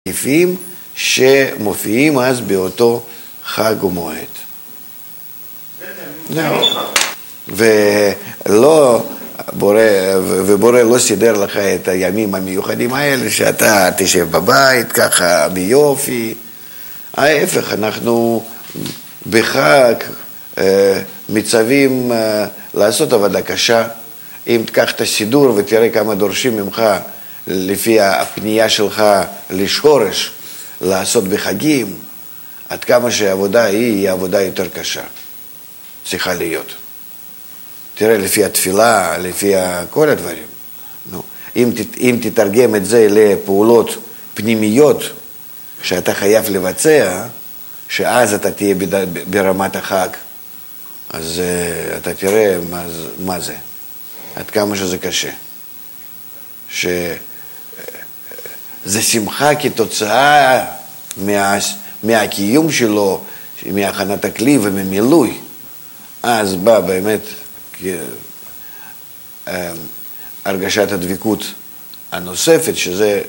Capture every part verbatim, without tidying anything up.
יפים שמופיעים אז באותו חג ומועד. זהו. ולא, בורא, ובורא לא סידר לך את הימים המיוחדים האלה שאתה תשב בבית ככה ביופי. ההפך, אנחנו בחג מצווים לעשות עבודה קשה. אם תקח את הסידור ותראה כמה דורשים ממך לפי הפנייה שלך לשורש לעשות בחגים, עד כמה שהעבודה היא, היא עבודה יותר קשה. צריכה להיות. תראה, לפי התפילה, לפי כל הדברים. נו, אם, אם תתרגם את זה לפעולות פנימיות שאתה חייב לבצע, שאז אתה תהיה ברמת החג, אז uh, אתה תראה מה, מה זה. עד כמה שזה קשה. שזה שמחה כתוצאה מה, מהקיום שלו, מהכנת הכלי וממילוי. אז בא באמת הרגשת הדבקות הנוספת, שזה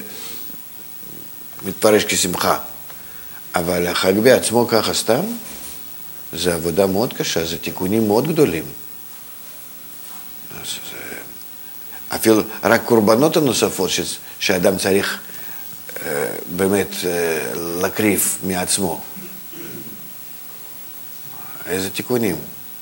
מתפרש כשמחה. אבל החג בעצמו ככה סתם, זה עבודה מאוד קשה, זה תיקונים מאוד גדולים. אז זה, אפילו רק קורבנות הנוספות ש, שאדם צריך אה, באמת אה, להקריב מעצמו. איזה תיקונים.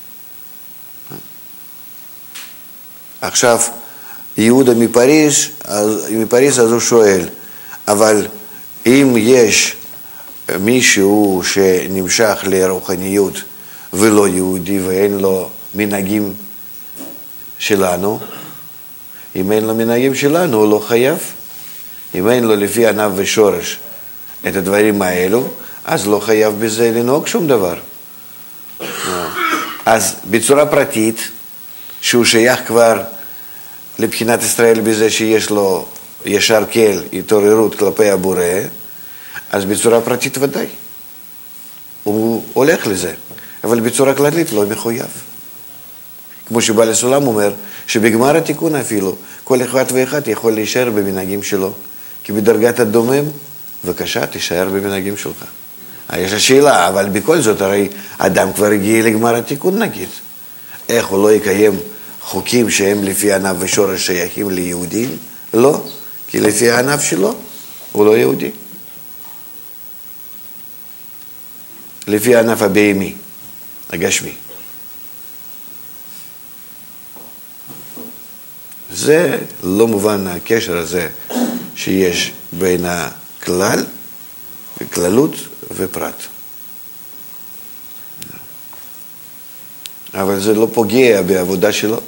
עכשיו, יהודה מפריז, אז, מפריז אז הוא שואל, אבל אם יש מישהו שנמשך לרוחניות ולא יהודי ואין לו מנהגים שלנו, אם אין לו מנהגים שלנו הוא לא חייב. אם אין לו לפי ענף ושורש את הדברים האלו, אז לא חייב בזה לנהוג שום דבר. אז בצורה פרטית, שהוא שייך כבר לבחינת ישראל בזה שיש לו ישר כל, התעוררות כלפי הבורא, אז בצורה פרטית ודאי. הוא הולך לזה, אבל בצורה כללית לא מחויב. כמו שבעל הסולם אומר, שבגמר התיקון אפילו, כל אחד ואחד יכול להישאר במנהגים שלו. כי בדרגת הדומם, בבקשה, תישאר במנהגים שלך. יש השאלה, אבל בכל זאת, הרי אדם כבר הגיע לגמר התיקון נגיד. איך הוא לא יקיים חוקים שהם לפי ענף ושורש שייכים ליהודים? לא, כי לפי הענף שלו, הוא לא יהודי. לפי הענף הבהמי, הגשמי. זה לא מובן הקשר הזה שיש בין הכלל, כללות ופרט. אבל זה לא פוגע בעבודה שלו.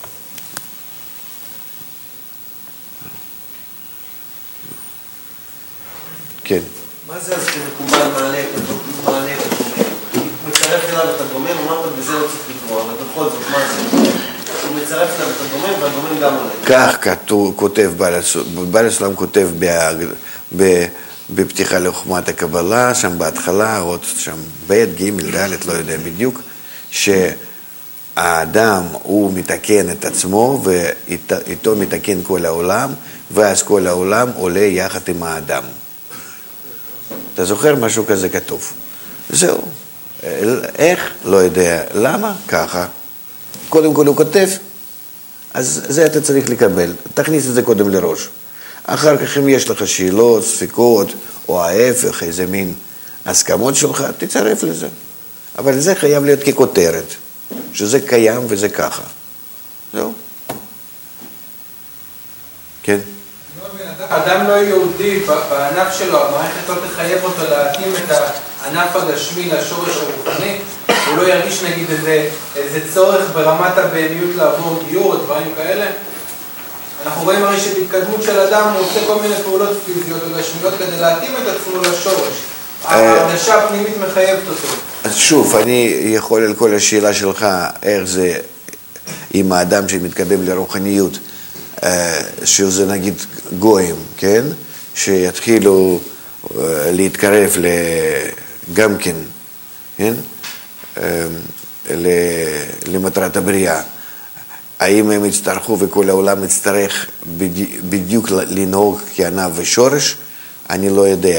כן. מה זה אז שמקובל מעלה את הדומם? מצרף אליו את הדומם, אמרת בזה לא צריך לקרוא, אבל בכל זאת, מה זה? הוא מצרף אליו את הדומם והדומם גם עולה. כך כותב בעל הסולם, כותב בפתיחה לחוכמת הקבלה, שם בהתחלה, עוד שם ב' ג' ד', לא יודע בדיוק, שהאדם הוא מתקן את עצמו ואיתו מתקן כל העולם, ואז כל העולם עולה יחד עם האדם. אתה זוכר משהו כזה כתוב? זהו. איך? לא יודע. למה? ככה. קודם כל הוא כותב, אז זה אתה צריך לקבל. תכניס את זה קודם לראש. אחר כך אם יש לך שאלות, ספקות, או ההפך, איזה מין הסכמות שלך, תצרף לזה. אבל זה חייב להיות ככותרת, שזה קיים וזה ככה. זהו. כן? אדם לא יהודי, בענף שלו, המערכת לא תחייב אותו להתאים את הענף הגשמי לשורש הרוחני, הוא לא ירגיש נגיד איזה, איזה צורך ברמת הבהמיות לעבור גיור או דברים כאלה. אנחנו רואים הרי שבהתקדמות של אדם הוא עושה כל מיני פעולות פיזיות או גשמיות כדי להתאים את עצמו לשורש. ההרגשה הפנימית מחייבת אותו. אז שוב, אני יכול על כל השאלה שלך, איך זה עם האדם שמתקדם לרוחניות, שזה נגיד גויים, כן? שיתחילו להתקרב גם כן, כן? למטרת הבריאה. האם הם יצטרכו וכל העולם יצטרך בדיוק לנהוג כענף ושורש? אני לא יודע.